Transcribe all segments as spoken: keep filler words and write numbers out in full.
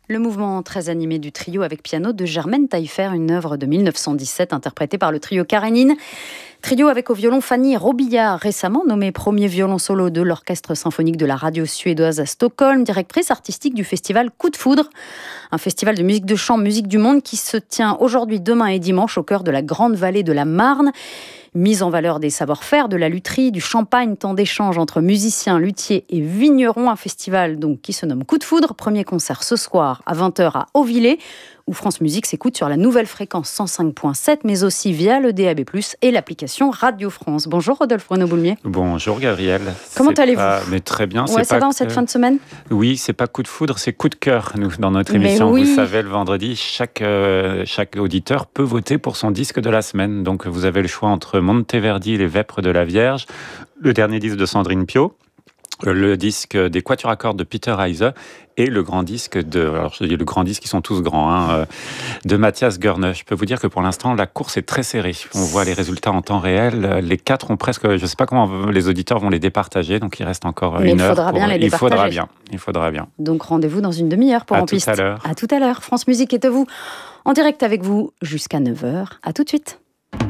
Le mouvement très animé du trio avec piano de Germaine Taillefer, une œuvre de mille neuf cent dix-sept interprétée par le trio Karénine. Trio avec au violon Fanny Robillard, récemment nommée premier violon solo de l'orchestre symphonique de la radio suédoise à Stockholm, directrice artistique du festival Coup de Foudre, un festival de musique de chant, musique du monde qui se tient aujourd'hui, demain et dimanche au cœur de la grande vallée de la Marne. Mise en valeur des savoir-faire, de la lutherie, du champagne, temps d'échange entre musiciens, luthiers et vignerons. Un festival donc qui se nomme Coup de Foudre. Premier concert ce soir à vingt heures à Auvillers, où France Musique s'écoute sur la nouvelle fréquence cent cinq virgule sept, mais aussi via le D A B plus, et l'application Radio France. Bonjour Rodolphe Renaud-Boulmier. Bonjour Gabriel. Comment c'est allez-vous pas... Mais très bien. Ouais, c'est ça pas va en que... cette fin de semaine? Oui, c'est pas Coup de Foudre, c'est Coup de Cœur. Nous, dans notre Mais émission, oui. Vous savez, le vendredi, chaque, euh, chaque auditeur peut voter pour son disque de la semaine. Donc vous avez le choix entre Monteverdi et les Vêpres de la Vierge, le dernier disque de Sandrine Piau, le disque des Quatuors à cordes de Peter Heise et le grand disque de, alors je dis le grand disque, ils sont tous grands, hein, de Mathias Görne. Je peux vous dire que pour l'instant, la course est très serrée. On voit les résultats en temps réel. Les quatre ont presque, je ne sais pas comment les auditeurs vont les départager, donc il reste encore Mais une il heure. faudra pour... bien les il départager. faudra bien, il faudra bien. Donc rendez-vous dans une demi-heure pour à En tout Piste. À l'heure. À tout à l'heure. France Musique est à vous, en direct avec vous jusqu'à neuf heures. À tout de suite.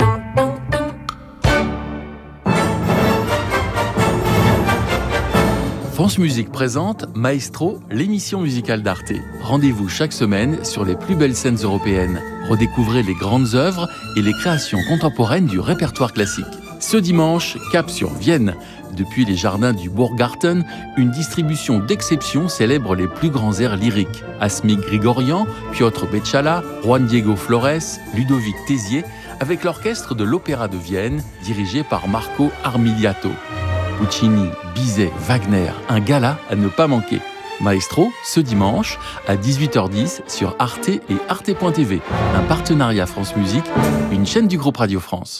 France Musique présente Maestro, l'émission musicale d'Arte. Rendez-vous chaque semaine sur les plus belles scènes européennes. Redécouvrez les grandes œuvres et les créations contemporaines du répertoire classique. Ce dimanche, cap sur Vienne. Depuis les jardins du Burggarten, une distribution d'exception célèbre les plus grands airs lyriques. Asmik Grigorian, Piotr Beczala, Juan Diego Flores, Ludovic Tézier, avec l'orchestre de l'Opéra de Vienne, dirigé par Marco Armiliato. Puccini, Bizet, Wagner, un gala à ne pas manquer. Maestro, ce dimanche, à dix-huit heures dix sur Arte et Arte point T V. Un partenariat France Musique, une chaîne du groupe Radio France.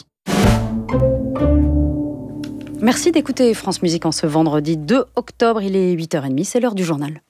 Merci d'écouter France Musique en ce vendredi deux octobre. Il est huit heures trente, c'est l'heure du journal.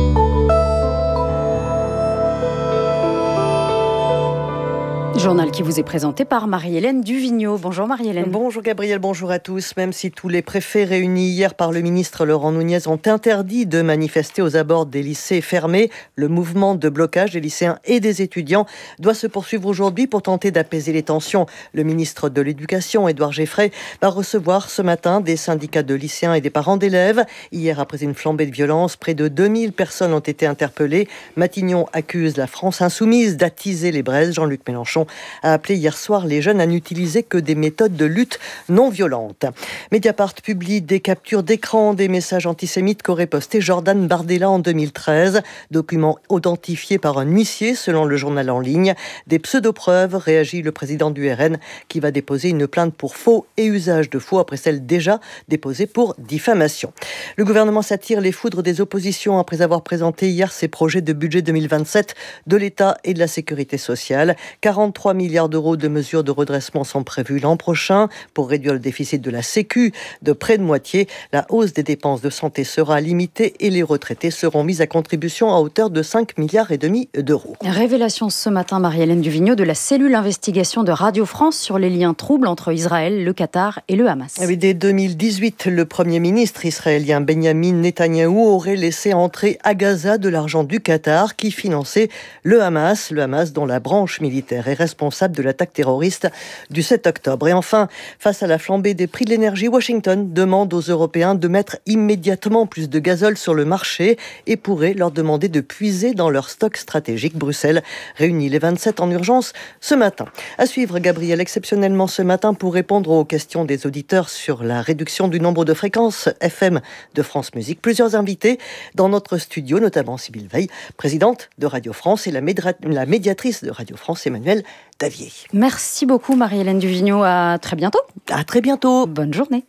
Journal qui vous est présenté par Marie-Hélène Duvigneau. Bonjour Marie-Hélène. Bonjour Gabriel, bonjour à tous. Même si tous les préfets réunis hier par le ministre Laurent Nunez ont interdit de manifester aux abords des lycées fermés, le mouvement de blocage des lycéens et des étudiants doit se poursuivre aujourd'hui pour tenter d'apaiser les tensions. Le ministre de l'Éducation, Édouard Geffray, va recevoir ce matin des syndicats de lycéens et des parents d'élèves. Hier, après une flambée de violence, près de deux mille personnes ont été interpellées. Matignon accuse la France insoumise d'attiser les braises. Jean-Luc Mélenchon a appelé hier soir les jeunes à n'utiliser que des méthodes de lutte non violentes. Mediapart publie des captures d'écran des messages antisémites qu'aurait posté Jordan Bardella en deux mille treize. Document identifié par un huissier selon le journal en ligne. Des pseudo-preuves, réagit le président du R N qui va déposer une plainte pour faux et usage de faux après celle déjà déposée pour diffamation. Le gouvernement s'attire les foudres des oppositions après avoir présenté hier ses projets de budget deux mille vingt-sept de l'État et de la sécurité sociale. quarante-trois milliards d'euros de mesures de redressement sont prévus l'an prochain pour réduire le déficit de la Sécu de près de moitié. La hausse des dépenses de santé sera limitée et les retraités seront mis à contribution à hauteur de cinq milliards et demi d'euros. Révélation ce matin, Marie-Hélène Duvigneau, de la cellule investigation de Radio France sur les liens troubles entre Israël, le Qatar et le Hamas. Oui, dès deux mille dix-huit, le Premier ministre israélien Benjamin Netanyahou aurait laissé entrer à Gaza de l'argent du Qatar qui finançait le Hamas, le Hamas dont la branche militaire est responsable de l'attaque terroriste du sept octobre. Et enfin, face à la flambée des prix de l'énergie, Washington demande aux Européens de mettre immédiatement plus de gazole sur le marché et pourrait leur demander de puiser dans leur stock stratégique. Bruxelles réunit les vingt-sept en urgence ce matin. À suivre, Gabriel, exceptionnellement ce matin pour répondre aux questions des auditeurs sur la réduction du nombre de fréquences F M de France Musique. Plusieurs invités dans notre studio, notamment Sybille Veil, présidente de Radio France, et la, médra- la médiatrice de Radio France, Emmanuel Davier. Merci beaucoup Marie-Hélène Duvigneau, à très bientôt. À très bientôt. Bonne journée.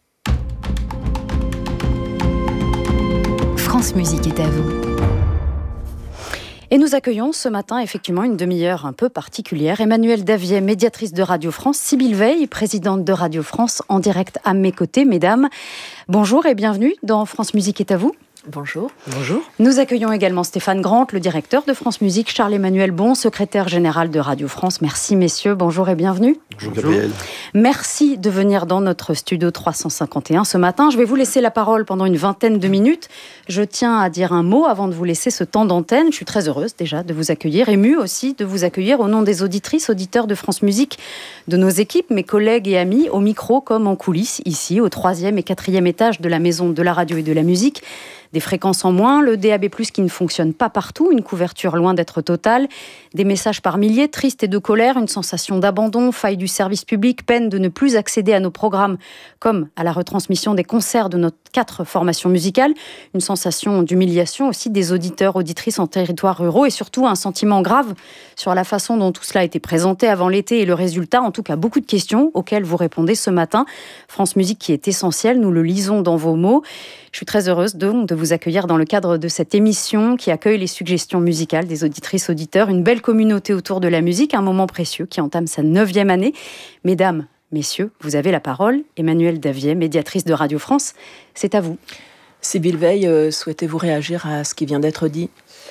France Musique est à vous. Et nous accueillons ce matin effectivement une demi-heure un peu particulière. Emmanuel Davier, médiatrice de Radio France, Sybille Veil, présidente de Radio France, en direct à mes côtés. Mesdames, bonjour et bienvenue dans France Musique est à vous. Bonjour. Bonjour. Nous accueillons également Stéphane Grant, le directeur de France Musique, Charles-Emmanuel Bon, secrétaire général de Radio France. Merci messieurs, bonjour et bienvenue. Bonjour Gabriel. Merci de venir dans notre studio trois cent cinquante et un ce matin. Je vais vous laisser la parole pendant une vingtaine de minutes. Je tiens à dire un mot avant de vous laisser ce temps d'antenne. Je suis très heureuse déjà de vous accueillir, émue aussi de vous accueillir au nom des auditrices, auditeurs de France Musique, de nos équipes, mes collègues et amis, au micro comme en coulisses, ici au troisième et quatrième étage de la maison de la radio et de la musique. Des fréquences en moins, le D A B plus, qui ne fonctionne pas partout, une couverture loin d'être totale, des messages par milliers, tristes et de colère, une sensation d'abandon, faille du service public, peine de ne plus accéder à nos programmes, comme à la retransmission des concerts de nos quatre formations musicales, une sensation d'humiliation aussi des auditeurs, auditrices en territoires ruraux, et surtout un sentiment grave sur la façon dont tout cela a été présenté avant l'été et le résultat, en tout cas beaucoup de questions auxquelles vous répondez ce matin. France Musique qui est essentielle, nous le lisons dans vos mots. Je suis très heureuse donc de vous accueillir dans le cadre de cette émission qui accueille les suggestions musicales des auditrices auditeurs, une belle communauté autour de la musique, un moment précieux qui entame sa neuvième année. Mesdames, messieurs, vous avez la parole. Emmanuelle Davier, médiatrice de Radio France, c'est à vous. Sybille Veil, euh, souhaitez-vous réagir à ce qui vient d'être dit ?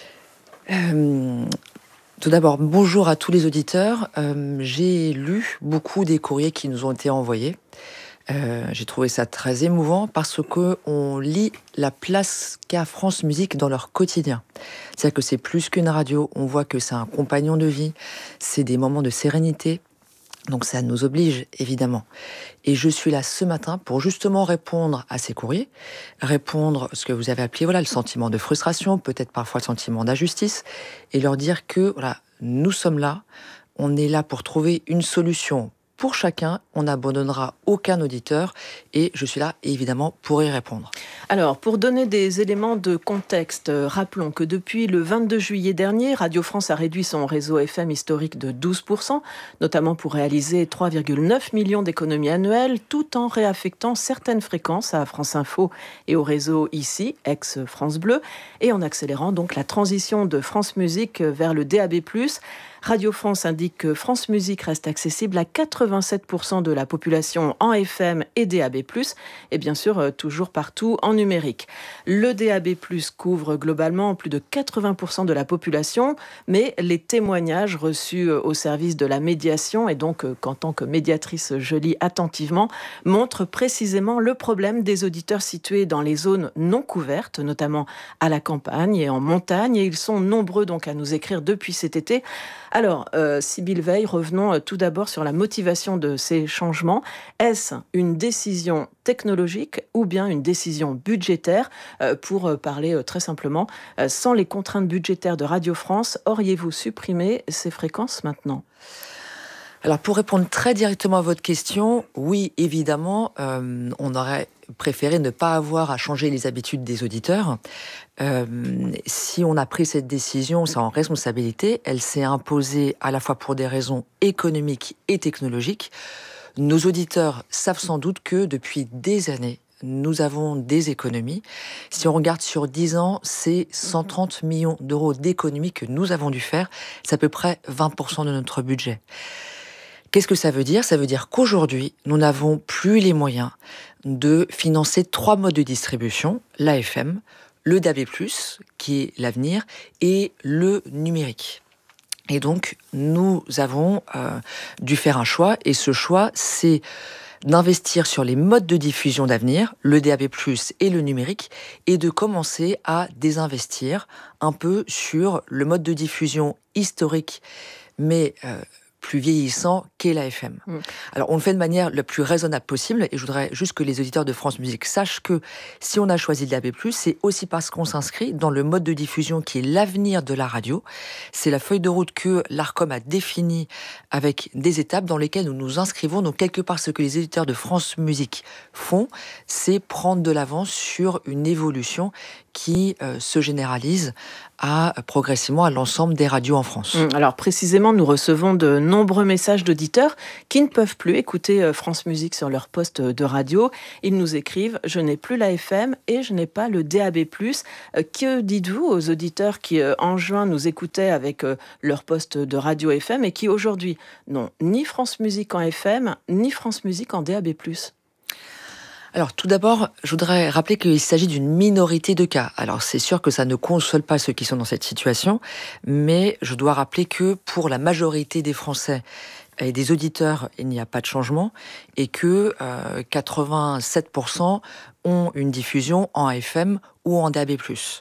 euh, Tout d'abord, bonjour à tous les auditeurs. Euh, j'ai lu beaucoup des courriers qui nous ont été envoyés. Euh, j'ai trouvé ça très émouvant parce que on lit la place qu'a France Musique dans leur quotidien. C'est-à-dire que c'est plus qu'une radio, on voit que c'est un compagnon de vie, c'est des moments de sérénité, donc ça nous oblige évidemment. Et je suis là ce matin pour justement répondre à ces courriers, répondre à ce que vous avez appelé voilà, le sentiment de frustration, peut-être parfois le sentiment d'injustice, et leur dire que voilà, nous sommes là, on est là pour trouver une solution pour chacun, on n'abandonnera aucun auditeur et je suis là évidemment pour y répondre. Alors, pour donner des éléments de contexte, euh, rappelons que depuis le vingt-deux juillet dernier, Radio France a réduit son réseau F M historique de douze pour cent, notamment pour réaliser trois virgule neuf millions d'économies annuelles, tout en réaffectant certaines fréquences à France Info et au réseau ici, ex-France Bleu, et en accélérant donc la transition de France Musique vers le D A B plus. Radio France indique que France Musique reste accessible à quatre-vingt-sept pour cent de la population en F M et D A B plus, et bien sûr toujours partout en numérique. Le D A B plus couvre globalement plus de quatre-vingts pour cent de la population, mais les témoignages reçus au service de la médiation, et donc qu'en tant que médiatrice je lis attentivement, montrent précisément le problème des auditeurs situés dans les zones non couvertes, notamment à la campagne et en montagne, et ils sont nombreux donc à nous écrire depuis cet été. Alors, euh, Sybille Veil, revenons euh, tout d'abord sur la motivation de ces changements. Est-ce une décision technologique ou bien une décision budgétaire ? euh, Pour euh, parler euh, très simplement, euh, sans les contraintes budgétaires de Radio France, auriez-vous supprimé ces fréquences maintenant ? Alors, pour répondre très directement à votre question, oui, évidemment, euh, on aurait préféré ne pas avoir à changer les habitudes des auditeurs. Euh, si on a pris cette décision, c'est en responsabilité. Elle s'est imposée à la fois pour des raisons économiques et technologiques. Nos auditeurs savent sans doute que depuis des années, nous avons des économies. Si on regarde sur dix ans, c'est cent trente millions d'euros d'économies que nous avons dû faire. C'est à peu près vingt pour cent de notre budget. Qu'est-ce que ça veut dire ? Ça veut dire qu'aujourd'hui, nous n'avons plus les moyens de financer trois modes de distribution, l'A F M, le D A B plus, qui est l'avenir, et le numérique. Et donc, nous avons euh, dû faire un choix, et ce choix, c'est d'investir sur les modes de diffusion d'avenir, le D A B plus et le numérique, et de commencer à désinvestir un peu sur le mode de diffusion historique, mais euh, plus vieillissant qu'est la F M. Mmh. Alors, on le fait de manière la plus raisonnable possible, et je voudrais juste que les auditeurs de France Musique sachent que si on a choisi le D A B plus, c'est aussi parce qu'on s'inscrit dans le mode de diffusion qui est l'avenir de la radio. C'est la feuille de route que l'Arcom a définie avec des étapes dans lesquelles nous nous inscrivons. Donc, quelque part, ce que les éditeurs de France Musique font, c'est prendre de l'avance sur une évolution qui euh, se généralise à, progressivement à l'ensemble des radios en France. Alors précisément, nous recevons de nombreux messages d'auditeurs qui ne peuvent plus écouter France Musique sur leur poste de radio. Ils nous écrivent « Je n'ai plus la F M et je n'ai pas le D A B plus ». Que dites-vous aux auditeurs qui, en juin, nous écoutaient avec leur poste de radio F M et qui, aujourd'hui, n'ont ni France Musique en F M, ni France Musique en D A B plus ? Alors tout d'abord, je voudrais rappeler qu'il s'agit d'une minorité de cas. Alors c'est sûr que ça ne console pas ceux qui sont dans cette situation, mais je dois rappeler que pour la majorité des Français et des auditeurs, il n'y a pas de changement et que euh, quatre-vingt-sept pour cent ont une diffusion en A F M ou en D A B plus.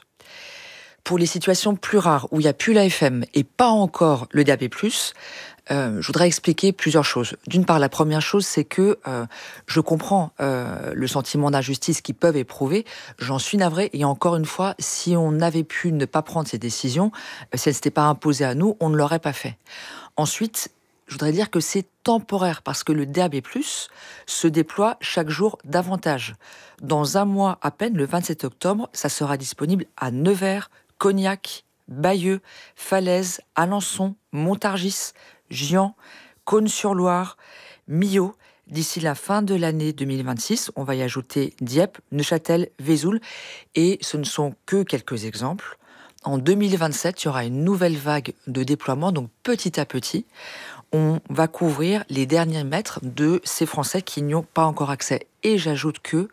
Pour les situations plus rares où il n'y a plus l'A F M et pas encore le D A B plus, Euh, je voudrais expliquer plusieurs choses. D'une part, la première chose, c'est que euh, je comprends euh, le sentiment d'injustice qu'ils peuvent éprouver. J'en suis navrée. Et encore une fois, si on avait pu ne pas prendre ces décisions, euh, si elles ne s'étaient pas imposées à nous, on ne l'aurait pas fait. Ensuite, je voudrais dire que c'est temporaire parce que le D A B plus, se déploie chaque jour davantage. Dans un mois à peine, le vingt-sept octobre, ça sera disponible à Nevers, Cognac, Bayeux, Falaise, Alençon, Montargis, Giant, Cosne-sur-Loire, Millau. D'ici la fin de l'année deux mille vingt-six, on va y ajouter Dieppe, Neuchâtel, Vesoul. Et ce ne sont que quelques exemples. En deux mille vingt-sept, il y aura une nouvelle vague de déploiement, donc petit à petit, on va couvrir les derniers mètres de ces Français qui n'y ont pas encore accès. Et j'ajoute que,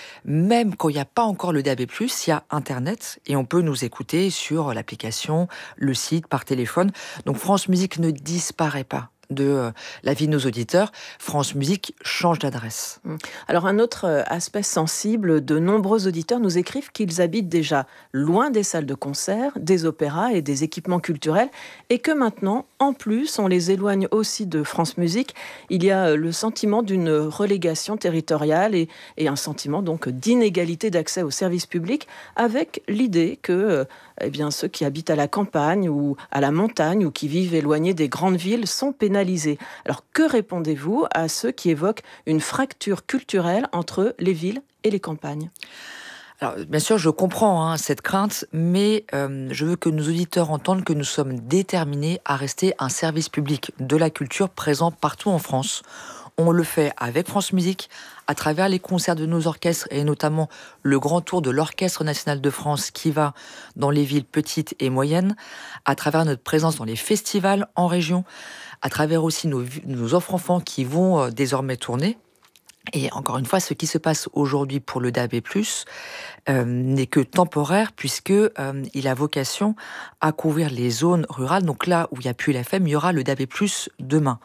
même quand il n'y a pas encore le D A B plus, il y a Internet et on peut nous écouter sur l'application, le site, par téléphone. Donc France Musique ne disparaît pas de euh, la vie de nos auditeurs. France Musique change d'adresse. Alors un autre aspect sensible, de nombreux auditeurs nous écrivent qu'ils habitent déjà loin des salles de concert, des opéras et des équipements culturels et que maintenant, en plus, on les éloigne aussi de France Musique. Il y a le sentiment d'une relégation territoriale et, et un sentiment donc d'inégalité d'accès aux services publics avec l'idée que eh bien, ceux qui habitent à la campagne ou à la montagne ou qui vivent éloignés des grandes villes sont pénalisés. Alors que répondez-vous à ceux qui évoquent une fracture culturelle entre les villes et les campagnes ? Alors, bien sûr, je comprends hein, cette crainte, mais euh, je veux que nos auditeurs entendent que nous sommes déterminés à rester un service public de la culture présent partout en France. On le fait avec France Musique, à travers les concerts de nos orchestres et notamment le grand tour de l'Orchestre national de France qui va dans les villes petites et moyennes, à travers notre présence dans les festivals en région, à travers aussi nos, nos offres enfants qui vont euh, désormais tourner. Et encore une fois, ce qui se passe aujourd'hui pour le D A B plus, euh, n'est que temporaire puisque euh, il a vocation à couvrir les zones rurales. Donc là où il n'y a plus l'F M, il y aura le D A B plus demain.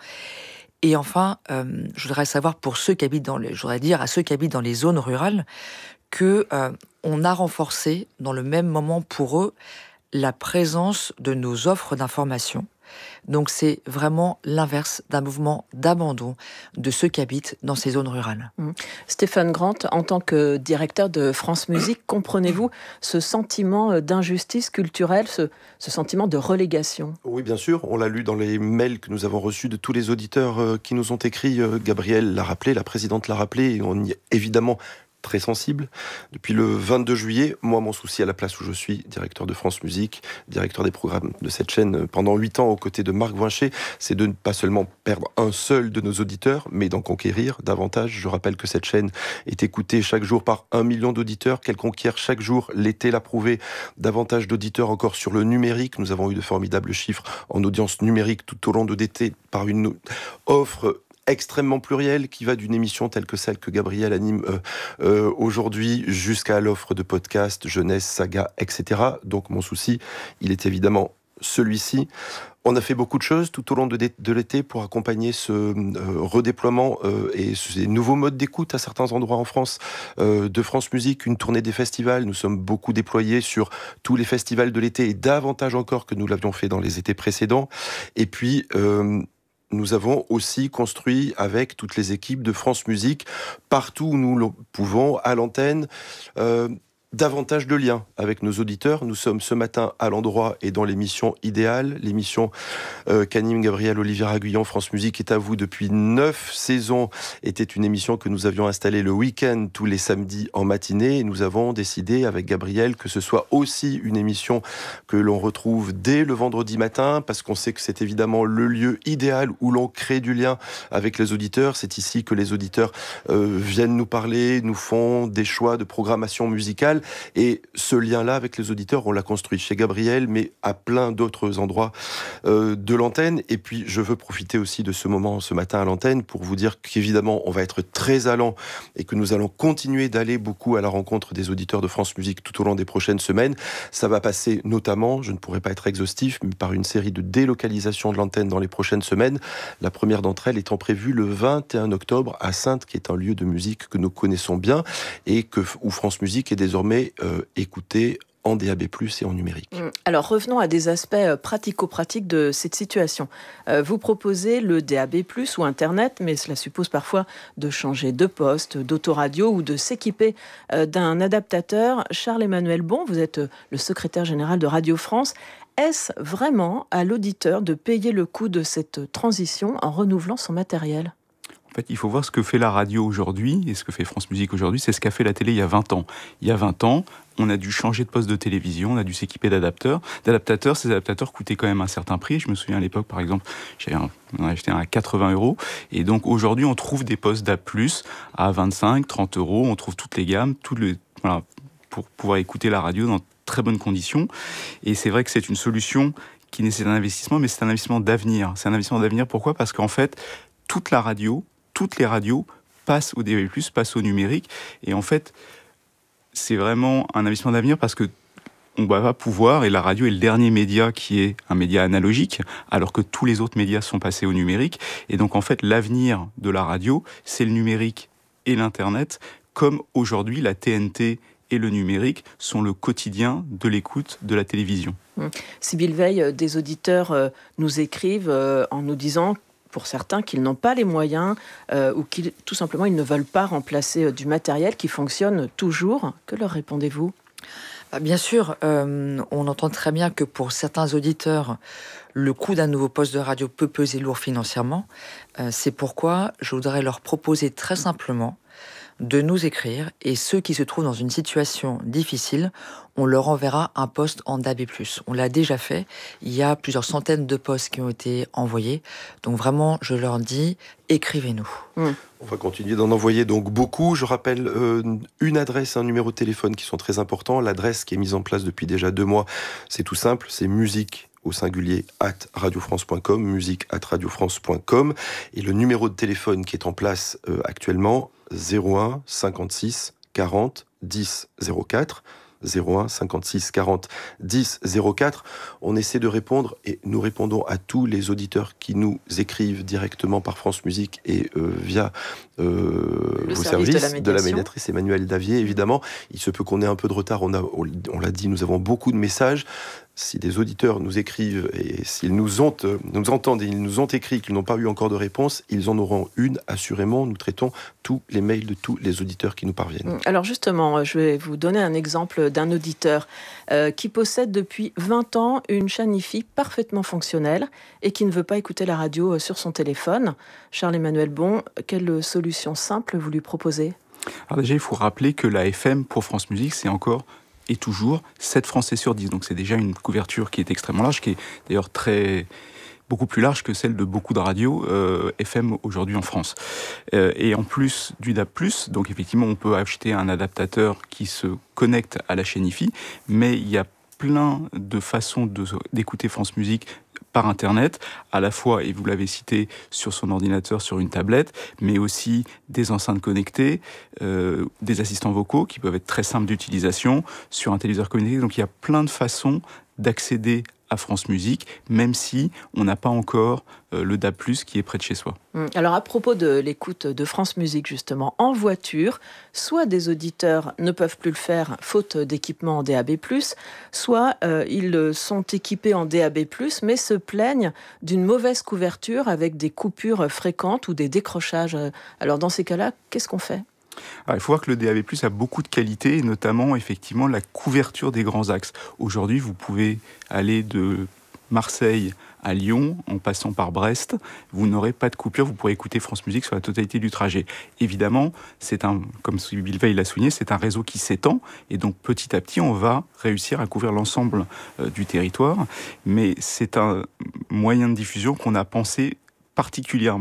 Et enfin, euh, je voudrais savoir pour ceux qui habitent dans les, je voudrais dire à ceux qui habitent dans les zones rurales que euh, on a renforcé dans le même moment pour eux la présence de nos offres d'information. Donc c'est vraiment l'inverse d'un mouvement d'abandon de ceux qui habitent dans ces zones rurales. Mmh. Stéphane Grant, en tant que directeur de France Musique, comprenez-vous ce sentiment d'injustice culturelle, ce, ce sentiment de relégation ? Oui, bien sûr. On l'a lu dans les mails que nous avons reçus de tous les auditeurs qui nous ont écrit. Gabrielle l'a rappelé, la présidente l'a rappelé, et on y est évidemment très sensible. Depuis le vingt-deux juillet, moi, mon souci à la place où je suis, directeur de France Musique, directeur des programmes de cette chaîne pendant huit ans aux côtés de Marc Voinchet, c'est de ne pas seulement perdre un seul de nos auditeurs, mais d'en conquérir davantage. Je rappelle que cette chaîne est écoutée chaque jour par un million d'auditeurs, qu'elle conquiert chaque jour, l'été l'a prouvé, davantage d'auditeurs encore sur le numérique. Nous avons eu de formidables chiffres en audience numérique tout au long de l'été par une offre extrêmement pluriel qui va d'une émission telle que celle que Gabriel anime euh, euh, aujourd'hui jusqu'à l'offre de podcast, jeunesse, saga, et cetera. Donc mon souci, il est évidemment celui-ci. On a fait beaucoup de choses tout au long de, de l'été pour accompagner ce euh, redéploiement euh, et ces nouveaux modes d'écoute à certains endroits en France euh, de France Musique, une tournée des festivals. Nous sommes beaucoup déployés sur tous les festivals de l'été et davantage encore que nous l'avions fait dans les étés précédents. Et puis euh, nous avons aussi construit avec toutes les équipes de France Musique, partout où nous le pouvons, à l'antenne, euh, davantage de liens avec nos auditeurs. Nous sommes ce matin à l'endroit et dans l'émission idéale, l'émission euh, qu'anime Gabriel Olivier Aguillon. France Musique est à vous depuis neuf saisons, était une émission que nous avions installée le week-end tous les samedis en matinée. Et nous avons décidé avec Gabriel que ce soit aussi une émission que l'on retrouve dès le vendredi matin, parce qu'on sait que c'est évidemment le lieu idéal où l'on crée du lien avec les auditeurs. C'est ici que les auditeurs euh, viennent nous parler, nous font des choix de programmation musicale. musicale. Et ce lien-là avec les auditeurs, on l'a construit chez Gabriel, mais à plein d'autres endroits euh, de l'antenne. Et puis, je veux profiter aussi de ce moment ce matin à l'antenne pour vous dire qu'évidemment, on va être très allant et que nous allons continuer d'aller beaucoup à la rencontre des auditeurs de France Musique tout au long des prochaines semaines. Ça va passer notamment, je ne pourrais pas être exhaustif, mais par une série de délocalisations de l'antenne dans les prochaines semaines. La première d'entre elles étant prévue le vingt et un octobre à Saintes, qui est un lieu de musique que nous connaissons bien et que, où France Musique est désormais euh, écoutée en D A B plus, et en numérique. Alors revenons à des aspects pratico-pratiques de cette situation. Euh, vous proposez le D A B plus ou Internet, mais cela suppose parfois de changer de poste, d'autoradio ou de s'équiper euh, d'un adaptateur. Charles-Emmanuel Bon, vous êtes le secrétaire général de Radio France. Est-ce vraiment à l'auditeur de payer le coût de cette transition en renouvelant son matériel ? En fait, il faut voir ce que fait la radio aujourd'hui et ce que fait France Musique aujourd'hui, c'est ce qu'a fait la télé il y a vingt ans. Il y a vingt ans, on a dû changer de poste de télévision, on a dû s'équiper d'adapteurs. D'adaptateurs, ces adaptateurs coûtaient quand même un certain prix. Je me souviens à l'époque, par exemple, j'avais un, on a acheté un à quatre-vingts euros. Et donc aujourd'hui, on trouve des postes d'A plus, à vingt-cinq, trente euros. On trouve toutes les gammes, tout le, voilà, pour pouvoir écouter la radio dans très bonnes conditions. Et c'est vrai que c'est une solution qui nécessite un investissement, mais c'est un investissement d'avenir. C'est un investissement d'avenir, pourquoi ? Parce qu'en fait, toute la radio, toutes les radios passent au D A B plus, passent au numérique. Et en fait, c'est vraiment un investissement d'avenir parce que on va pas pouvoir, et la radio est le dernier média qui est un média analogique, alors que tous les autres médias sont passés au numérique. Et donc, en fait, l'avenir de la radio, c'est le numérique et l'Internet, comme aujourd'hui, la T N T et le numérique sont le quotidien de l'écoute de la télévision. Sybille Veil, des auditeurs euh, nous écrivent euh, en nous disant pour certains qu'ils n'ont pas les moyens euh, ou qu'ils tout simplement ils ne veulent pas remplacer euh, du matériel qui fonctionne toujours. Que leur répondez-vous ? Bien sûr, euh, on entend très bien que pour certains auditeurs, le coût d'un nouveau poste de radio peut peser lourd financièrement. Euh, c'est pourquoi je voudrais leur proposer très simplement de nous écrire, et ceux qui se trouvent dans une situation difficile, on leur enverra un poste en D A B plus. On l'a déjà fait, il y a plusieurs centaines de postes qui ont été envoyés, donc vraiment, je leur dis, écrivez-nous. Mmh. On va continuer d'en envoyer donc beaucoup. Je rappelle euh, une adresse, un numéro de téléphone qui sont très importants. L'adresse qui est mise en place depuis déjà deux mois, c'est tout simple, c'est musique au singulier at radiofrance point com, musique at radiofrance point com, et le numéro de téléphone qui est en place euh, actuellement, zéro un cinquante-six quarante dix zéro quatre, zéro un cinquante-six quarante dix zéro quatre. On essaie de répondre, et nous répondons à tous les auditeurs qui nous écrivent directement par France Musique et euh, via euh, vos services de la, de la médiatrice Emmanuelle Davier, évidemment. Il se peut qu'on ait un peu de retard, on, a, on l'a dit, nous avons beaucoup de messages. Si des auditeurs nous écrivent et s'ils nous, ont, nous entendent et ils nous ont écrit qu'ils n'ont pas eu encore de réponse, ils en auront une, assurément. Nous traitons tous les mails de tous les auditeurs qui nous parviennent. Alors justement, je vais vous donner un exemple d'un auditeur euh, qui possède depuis vingt ans une chaîne I F I parfaitement fonctionnelle et qui ne veut pas écouter la radio sur son téléphone. Charles-Emmanuel Bon, quelle solution simple vous lui proposez ? Alors déjà, il faut rappeler que la F M pour France Musique, c'est encore et toujours sept Français sur dix. Donc c'est déjà une couverture qui est extrêmement large, qui est d'ailleurs très beaucoup plus large que celle de beaucoup de radios euh, F M aujourd'hui en France. Euh, et en plus du D A B plus, donc effectivement on peut acheter un adaptateur qui se connecte à la chaîne I F I, mais il y a plein de façons de, d'écouter France Musique par Internet, à la fois, et vous l'avez cité, sur son ordinateur, sur une tablette, mais aussi des enceintes connectées, euh, des assistants vocaux qui peuvent être très simples d'utilisation, sur un téléviseur connecté. Donc il y a plein de façons d'accéder à France Musique, même si on n'a pas encore euh, le D A B plus, qui est près de chez soi. Alors à propos de l'écoute de France Musique, justement, en voiture, soit des auditeurs ne peuvent plus le faire faute d'équipement en D A B plus, soit euh, ils sont équipés en D A B plus, mais se plaignent d'une mauvaise couverture avec des coupures fréquentes ou des décrochages. Alors dans ces cas-là, qu'est-ce qu'on fait ? Alors, il faut voir que le D A B plus a beaucoup de qualités, et notamment effectivement la couverture des grands axes. Aujourd'hui, vous pouvez aller de Marseille à Lyon, en passant par Brest, vous n'aurez pas de coupure, vous pourrez écouter France Musique sur la totalité du trajet. Évidemment, c'est un, comme Sybille Veil l'a souligné, c'est un réseau qui s'étend, et donc petit à petit, on va réussir à couvrir l'ensemble euh, du territoire, mais c'est un moyen de diffusion qu'on a pensé particulièrement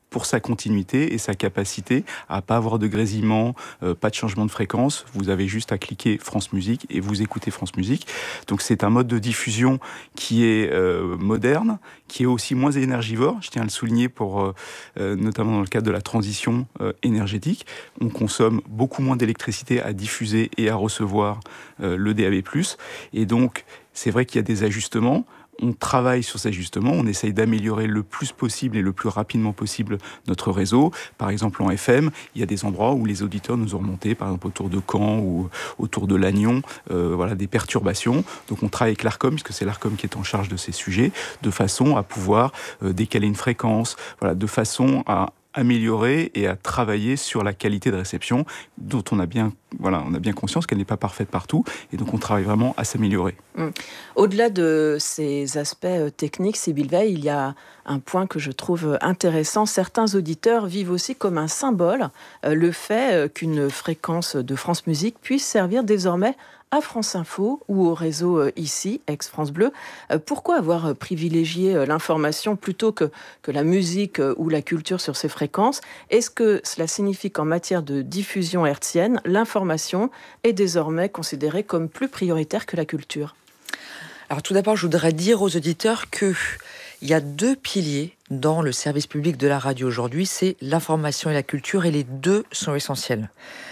pour sa continuité et sa capacité à pas avoir de grésillement, euh, pas de changement de fréquence. Vous avez juste à cliquer France Musique et vous écoutez France Musique. Donc c'est un mode de diffusion qui est euh, moderne, qui est aussi moins énergivore. Je tiens à le souligner pour, euh, euh, notamment dans le cadre de la transition euh, énergétique. On consomme beaucoup moins d'électricité à diffuser et à recevoir euh, le D A B plus. Et donc c'est vrai qu'il y a des ajustements. On travaille sur ces ajustements, on essaye d'améliorer le plus possible et le plus rapidement possible notre réseau. Par exemple, en F M, il y a des endroits où les auditeurs nous ont remonté, par exemple autour de Caen ou autour de Lannion, euh, voilà, des perturbations. Donc on travaille avec l'Arcom, puisque c'est l'Arcom qui est en charge de ces sujets, de façon à pouvoir euh, décaler une fréquence, voilà, de façon à améliorer et à travailler sur la qualité de réception, dont on a bien, voilà, on a bien conscience qu'elle n'est pas parfaite partout, et donc on travaille vraiment à s'améliorer. Mmh. Au-delà de ces aspects techniques, Sybille Veil, il y a un point que je trouve intéressant. Certains auditeurs vivent aussi comme un symbole euh, le fait qu'une fréquence de France Musique puisse servir désormais à France Info ou au réseau euh, ici, ex-France Bleu. Euh, pourquoi avoir privilégié euh, l'information plutôt que, que la musique euh, ou la culture sur ces fréquences? Est-ce que cela signifie qu'en matière de diffusion hertzienne, l'information est désormais considérée comme plus prioritaire que la culture? Alors tout d'abord, je voudrais dire aux auditeurs qu'il y a deux piliers dans le service public de la radio aujourd'hui, c'est l'information et la culture, et les deux sont essentiels.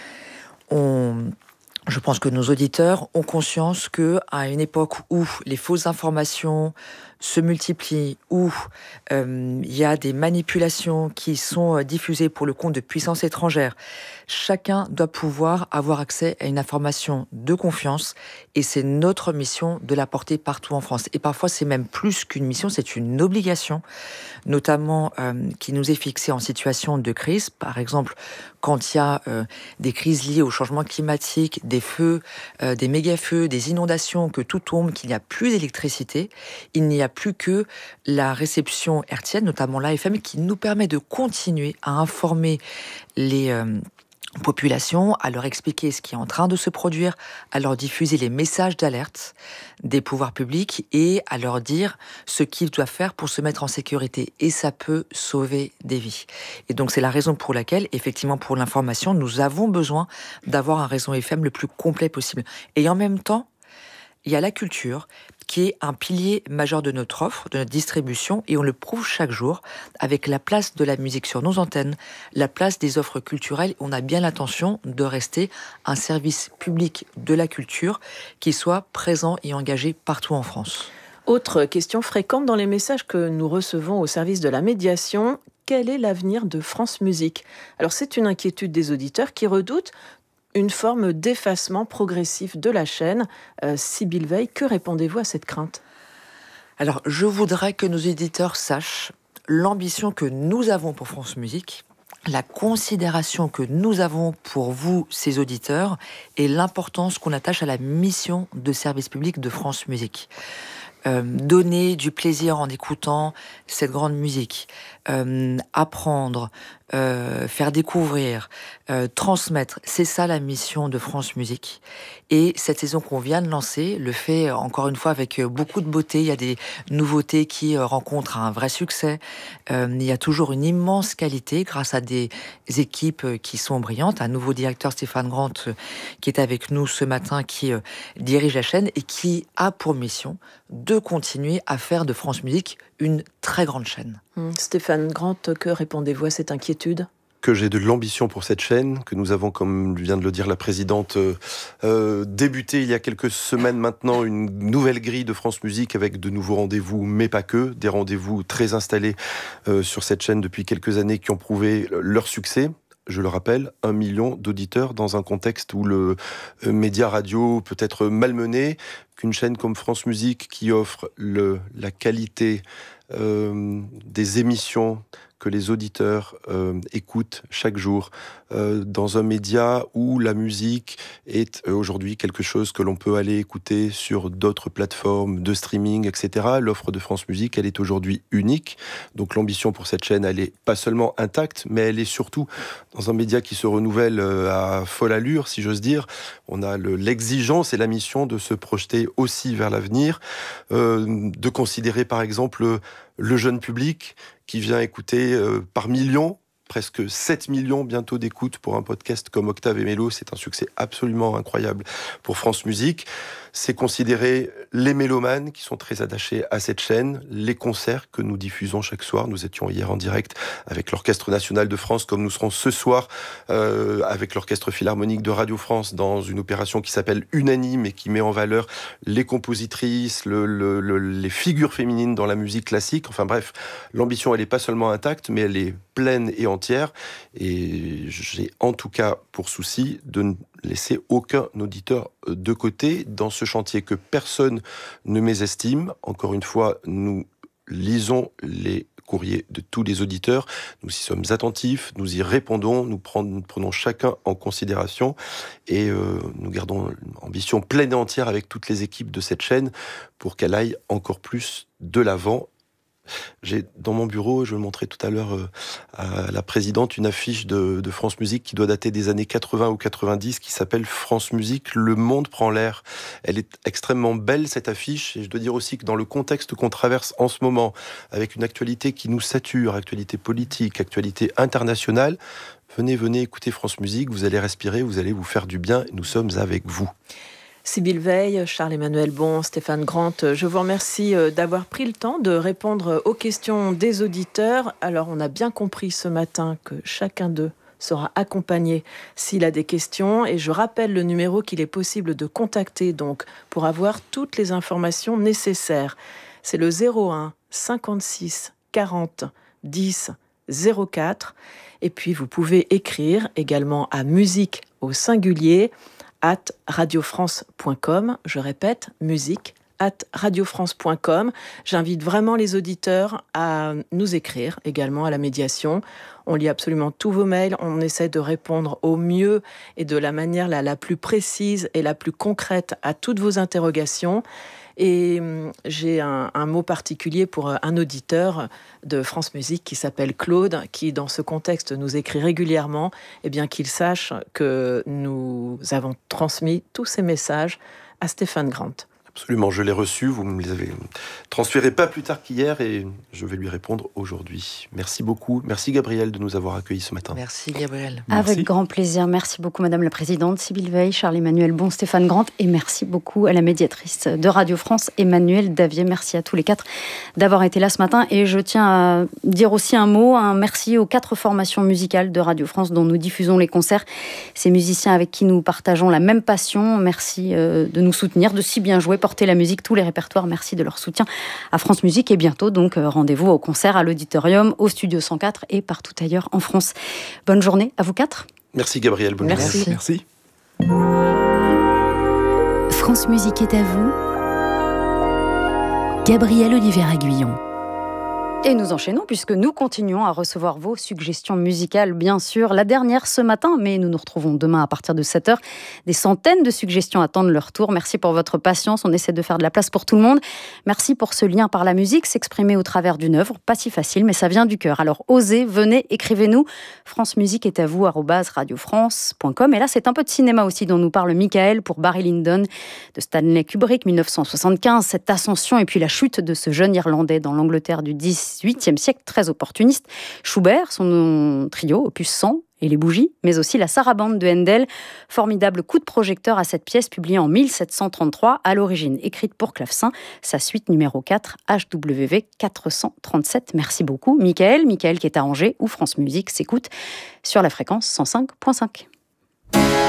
On... Je pense que nos auditeurs ont conscience qu'à une époque où les fausses informations se multiplient, où euh, il y a des manipulations qui sont diffusées pour le compte de puissances étrangères, chacun doit pouvoir avoir accès à une information de confiance, et c'est notre mission de la porter partout en France. Et parfois, c'est même plus qu'une mission, c'est une obligation, notamment euh, qui nous est fixée en situation de crise. Par exemple, quand il y a euh, des crises liées au changement climatique, des feux, euh, des méga-feux, des inondations, que tout tombe, qu'il n'y a plus d'électricité, il n'y a plus que la réception hertzienne, notamment la F M, qui nous permet de continuer à informer les euh, populations, à leur expliquer ce qui est en train de se produire, à leur diffuser les messages d'alerte des pouvoirs publics et à leur dire ce qu'ils doivent faire pour se mettre en sécurité. Et ça peut sauver des vies. Et donc c'est la raison pour laquelle, effectivement, pour l'information, nous avons besoin d'avoir un réseau F M le plus complet possible. Et en même temps, il y a la culture qui est un pilier majeur de notre offre, de notre distribution, et on le prouve chaque jour avec la place de la musique sur nos antennes, la place des offres culturelles. On a bien l'intention de rester un service public de la culture qui soit présent et engagé partout en France. Autre question fréquente dans les messages que nous recevons au service de la médiation, quel est l'avenir de France Musique? Alors c'est une inquiétude des auditeurs qui redoutent une forme d'effacement progressif de la chaîne. Euh, Sybille Veil, que répondez-vous à cette crainte? Alors, je voudrais que nos éditeurs sachent l'ambition que nous avons pour France Musique, la considération que nous avons pour vous, ces auditeurs, et l'importance qu'on attache à la mission de service public de France Musique. Euh, donner du plaisir en écoutant cette grande musique, euh, apprendre, euh, faire découvrir, euh, transmettre, c'est ça la mission de France Musique. Et cette saison qu'on vient de lancer le fait encore une fois avec beaucoup de beauté. Il y a des nouveautés qui euh, rencontrent un vrai succès. Euh, il y a toujours une immense qualité grâce à des équipes qui sont brillantes. Un nouveau directeur, Stéphane Grant, euh, qui est avec nous ce matin, qui euh, dirige la chaîne et qui a pour mission de continuer à faire de France Musique une très grande chaîne. Mmh. Stéphane Grant, que répondez-vous à cette inquiétude? Que j'ai de l'ambition pour cette chaîne, que nous avons, comme vient de le dire la présidente, euh, euh, débuté il y a quelques semaines maintenant une nouvelle grille de France Musique avec de nouveaux rendez-vous, mais pas que, des rendez-vous très installés euh, sur cette chaîne depuis quelques années qui ont prouvé leur succès. Je le rappelle, un million d'auditeurs dans un contexte où le euh, média radio peut être malmené, qu'une chaîne comme France Musique qui offre le, la qualité euh, des émissions que les auditeurs euh, écoutent chaque jour euh, dans un média où la musique est euh, aujourd'hui quelque chose que l'on peut aller écouter sur d'autres plateformes de streaming, et cetera. L'offre de France Musique, elle est aujourd'hui unique. Donc l'ambition pour cette chaîne, elle est pas seulement intacte, mais elle est surtout dans un média qui se renouvelle euh, à folle allure, si j'ose dire. On a le, l'exigence et la mission de se projeter aussi vers l'avenir, euh, de considérer par exemple le jeune public qui vient écouter euh, par millions, presque sept millions bientôt d'écoutes pour un podcast comme Octave et Mélo. C'est un succès absolument incroyable pour France Musique. C'est considérer les mélomanes qui sont très attachés à cette chaîne, les concerts que nous diffusons chaque soir. Nous étions hier en direct avec l'Orchestre National de France, comme nous serons ce soir euh, avec l'Orchestre Philharmonique de Radio France dans une opération qui s'appelle Unanime et qui met en valeur les compositrices, le, le, le, les figures féminines dans la musique classique. Enfin bref, l'ambition, elle n'est pas seulement intacte, mais elle est pleine et entière. Et j'ai en tout cas pour souci de ne laisser aucun auditeur de côté dans ce chantier que personne ne mésestime. Encore une fois, nous lisons les courriers de tous les auditeurs, nous y sommes attentifs, nous y répondons, nous prenons, prenons chacun en considération et euh, nous gardons une ambition pleine et entière avec toutes les équipes de cette chaîne pour qu'elle aille encore plus de l'avant. J'ai dans mon bureau, je le montrais tout à l'heure euh, à la présidente, une affiche de, de France Musique qui doit dater des années quatre-vingts ou quatre-vingt-dix, qui s'appelle France Musique, le monde prend l'air. Elle est extrêmement belle, cette affiche, et je dois dire aussi que dans le contexte qu'on traverse en ce moment, avec une actualité qui nous sature, actualité politique, actualité internationale, venez, venez écouter France Musique, vous allez respirer, vous allez vous faire du bien, nous sommes avec vous. Sybille Veil, Charles-Emmanuel Bon, Stéphane Grant, je vous remercie d'avoir pris le temps de répondre aux questions des auditeurs. Alors, on a bien compris ce matin que chacun d'eux sera accompagné s'il a des questions. Et je rappelle le numéro qu'il est possible de contacter donc pour avoir toutes les informations nécessaires. C'est le zéro un cinquante-six quarante dix zéro quatre. Et puis, vous pouvez écrire également à musique au singulier at radiofrance point com, je répète, musique at radiofrance point com. J'invite vraiment les auditeurs à nous écrire également à la médiation. On lit absolument tous vos mails, on essaie de répondre au mieux et de la manière la, la plus précise et la plus concrète à toutes vos interrogations. Et j'ai un, un mot particulier pour un auditeur de France Musique qui s'appelle Claude, qui dans ce contexte nous écrit régulièrement, et bien qu'il sache que nous avons transmis tous ces messages à Stéphane Grant. Absolument, je l'ai reçu, vous me les avez transférés pas plus tard qu'hier et je vais lui répondre aujourd'hui. Merci beaucoup, merci Gabrielle de nous avoir accueillis ce matin. Merci Gabrielle. Avec Merci. grand plaisir, merci beaucoup Madame la Présidente, Sybille Veil, Charles-Emmanuel Bon, Stéphane Grant et merci beaucoup à la médiatrice de Radio France, Emmanuelle Davier. Merci à tous les quatre d'avoir été là ce matin et je tiens à dire aussi un mot, un merci aux quatre formations musicales de Radio France dont nous diffusons les concerts. Ces musiciens avec qui nous partageons la même passion, merci de nous soutenir, de si bien jouer, porter la musique, tous les répertoires. Merci de leur soutien à France Musique et bientôt donc rendez-vous au concert à l'Auditorium, au Studio cent quatre et partout ailleurs en France. Bonne journée à vous quatre. Merci Gabrielle, bonne Merci. journée. Merci. France Musique est à vous. Gabrielle Olivier-Aguillon. Et nous enchaînons puisque nous continuons à recevoir vos suggestions musicales, bien sûr. La dernière ce matin, mais nous nous retrouvons demain à partir de sept heures. Des centaines de suggestions attendent leur tour. Merci pour votre patience. On essaie de faire de la place pour tout le monde. Merci pour ce lien par la musique, s'exprimer au travers d'une œuvre. Pas si facile, mais ça vient du cœur. Alors osez, venez, écrivez-nous. France Musique est à vous, arobase radiofrance point com. Et là, c'est un peu de cinéma aussi dont nous parle Michael pour Barry Lyndon de Stanley Kubrick, dix-neuf cent soixante-quinze. Cette ascension et puis la chute de ce jeune Irlandais dans l'Angleterre du dix-huitième siècle, très opportuniste. Schubert, son trio, opus cent, et les bougies, mais aussi la sarabande de Handel. Formidable coup de projecteur à cette pièce publiée en mille sept cent trente-trois, à l'origine écrite pour clavecin. Sa suite numéro quatre, H W V quatre cent trente-sept. Merci beaucoup, Michael. Michael qui est à Angers, où France Musique s'écoute sur la fréquence cent cinq point cinq.